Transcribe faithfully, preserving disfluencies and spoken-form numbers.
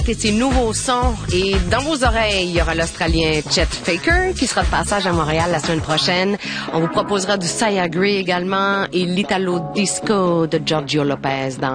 Et ses nouveaux sons. Et dans vos oreilles, il y aura l'Australien Chet Faker qui sera de passage à Montréal la semaine prochaine. On vous proposera du Saya Gray également et l'Italo Disco de Giorgio Lopez dans